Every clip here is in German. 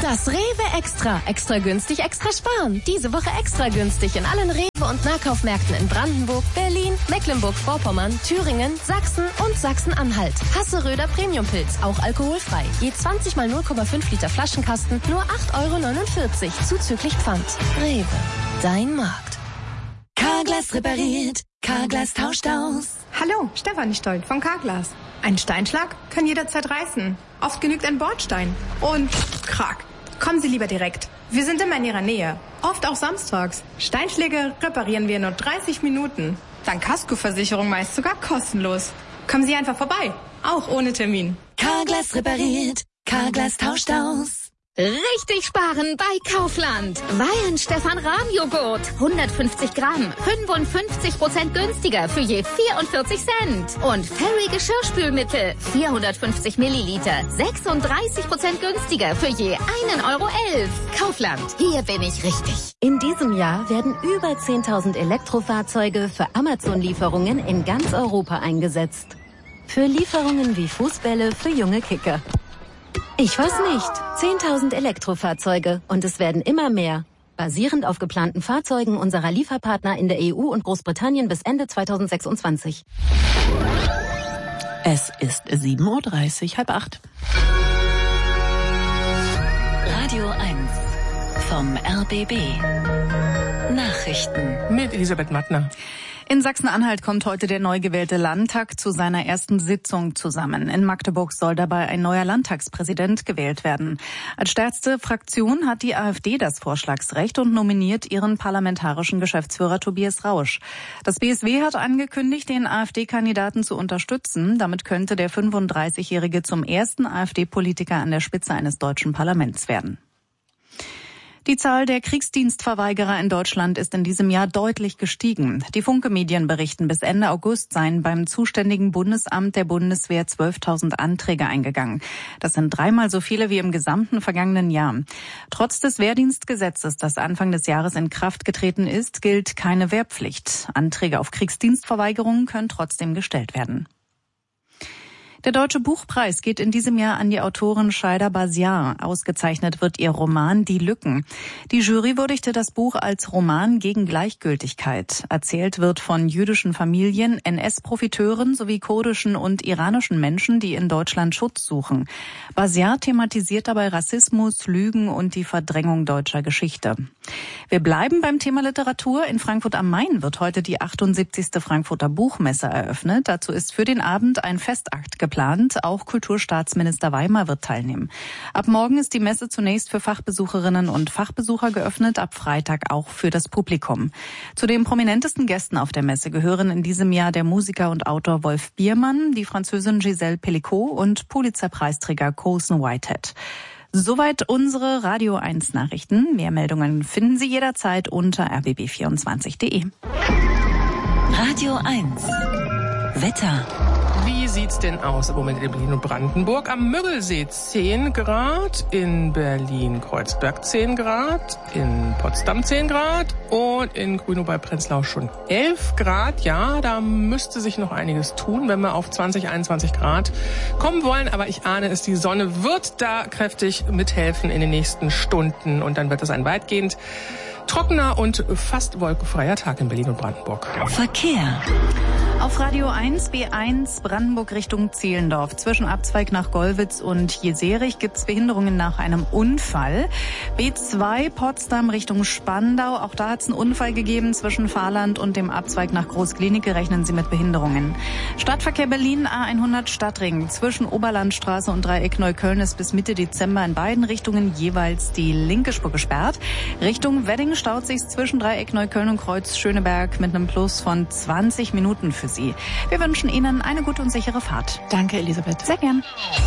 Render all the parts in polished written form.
Das Rewe Extra. Extra günstig, extra sparen. Diese Woche extra günstig in allen Rewe- und Nahkaufmärkten in Brandenburg, Berlin, Mecklenburg-Vorpommern, Thüringen, Sachsen und Sachsen-Anhalt. Hasseröder Premiumpilz, auch alkoholfrei. Je 20 mal 0,5 Liter Flaschenkasten, nur 8,49 € zuzüglich Pfand. Rewe, dein Markt. Carglass repariert, Carglass tauscht aus. Hallo, Stefanie Stoll von Carglass. Ein Steinschlag kann jederzeit reißen. Oft genügt ein Bordstein. Und krack. Kommen Sie lieber direkt. Wir sind immer in Ihrer Nähe. Oft auch samstags. Steinschläge reparieren wir in nur 30 Minuten. Dank Kaskoversicherung meist sogar kostenlos. Kommen Sie einfach vorbei. Auch ohne Termin. Carglass repariert, Carglass tauscht aus. Richtig sparen bei Kaufland. Wein Stefan Rahm Joghurt. 150 Gramm. 55% günstiger für je 44 Cent. Und Fairy Geschirrspülmittel. 450 Milliliter. 36% günstiger für je 1,11 €. Kaufland. Hier bin ich richtig. In diesem Jahr werden über 10.000 Elektrofahrzeuge für Amazon-Lieferungen in ganz Europa eingesetzt. Für Lieferungen wie Fußbälle für junge Kicker. Ich weiß nicht. 10.000 Elektrofahrzeuge und es werden immer mehr. Basierend auf geplanten Fahrzeugen unserer Lieferpartner in der EU und Großbritannien bis Ende 2026. Es ist 7:30 Uhr, 7:30. Radio 1 vom RBB. Nachrichten. Mit Elisabeth Mattner. In Sachsen-Anhalt kommt heute der neu gewählte Landtag zu seiner ersten Sitzung zusammen. In Magdeburg soll dabei ein neuer Landtagspräsident gewählt werden. Als stärkste Fraktion hat die AfD das Vorschlagsrecht und nominiert ihren parlamentarischen Geschäftsführer Tobias Rausch. Das BSW hat angekündigt, den AfD-Kandidaten zu unterstützen. Damit könnte der 35-Jährige zum ersten AfD-Politiker an der Spitze eines deutschen Parlaments werden. Die Zahl der Kriegsdienstverweigerer in Deutschland ist in diesem Jahr deutlich gestiegen. Die Funke-Medien berichten, bis Ende August seien beim zuständigen Bundesamt der Bundeswehr 12.000 Anträge eingegangen. Das sind 3-mal so viele wie im gesamten vergangenen Jahr. Trotz des Wehrdienstgesetzes, das Anfang des Jahres in Kraft getreten ist, gilt keine Wehrpflicht. Anträge auf Kriegsdienstverweigerung können trotzdem gestellt werden. Der Deutsche Buchpreis geht in diesem Jahr an die Autorin Shaida Baziar. Ausgezeichnet wird ihr Roman Die Lücken. Die Jury würdigte das Buch als Roman gegen Gleichgültigkeit. Erzählt wird von jüdischen Familien, NS-Profiteuren sowie kurdischen und iranischen Menschen, die in Deutschland Schutz suchen. Baziar thematisiert dabei Rassismus, Lügen und die Verdrängung deutscher Geschichte. Wir bleiben beim Thema Literatur. In Frankfurt am Main wird heute die 78. Frankfurter Buchmesse eröffnet. Dazu ist für den Abend ein Festakt geplant. Auch Kulturstaatsminister Weimar wird teilnehmen. Ab morgen ist die Messe zunächst für Fachbesucherinnen und Fachbesucher geöffnet, ab Freitag auch für das Publikum. Zu den prominentesten Gästen auf der Messe gehören in diesem Jahr der Musiker und Autor Wolf Biermann, die Französin Gisèle Pellicot und Pulitzer-Preisträger Colson Whitehead. Soweit unsere Radio 1 Nachrichten. Mehr Meldungen finden Sie jederzeit unter rbb24.de. Radio 1 Wetter. Wie sieht's denn aus im Moment in Berlin und Brandenburg? Am Müggelsee 10 Grad, in Berlin-Kreuzberg 10 Grad, in Potsdam 10 Grad und in Grünow bei Prenzlau schon 11 Grad. Ja, da müsste sich noch einiges tun, wenn wir auf 20, 21 Grad kommen wollen. Aber ich ahne es, die Sonne wird da kräftig mithelfen in den nächsten Stunden. Und dann wird es ein weitgehend trockener und fast wolkenfreier Tag in Berlin und Brandenburg. Verkehr. Auf Radio 1, B1 Brandenburg Richtung Zehlendorf. Zwischen Abzweig nach Gollwitz und Jeserich gibt es Behinderungen nach einem Unfall. B2 Potsdam Richtung Spandau. Auch da hat es einen Unfall gegeben zwischen Fahrland und dem Abzweig nach Großklinike. Rechnen Sie mit Behinderungen. Stadtverkehr Berlin A100 Stadtring. Zwischen Oberlandstraße und Dreieck Neukölln ist bis Mitte Dezember in beiden Richtungen jeweils die linke Spur gesperrt. Richtung Wedding staut sich zwischen Dreieck Neukölln und Kreuz Schöneberg mit einem Plus von 20 Minuten für Sie. Wir wünschen Ihnen eine gute und sichere Fahrt. Danke, Elisabeth. Sehr gern.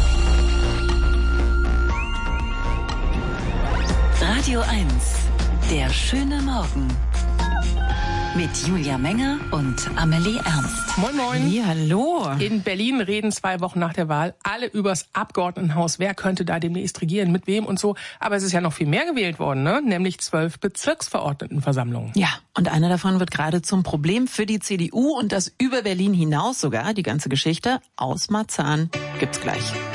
Radio 1, der schöne Morgen. Mit Julia Menger und Amelie Ernst. Moin, moin. Ja, hallo. In Berlin reden 2 Wochen nach der Wahl alle übers Abgeordnetenhaus. Wer könnte da demnächst regieren, mit wem und so. Aber es ist ja noch viel mehr gewählt worden, ne? Nämlich 12 Bezirksverordnetenversammlungen. Ja, und eine davon wird gerade zum Problem für die CDU und das über Berlin hinaus sogar, die ganze Geschichte aus Marzahn. Gibt's gleich.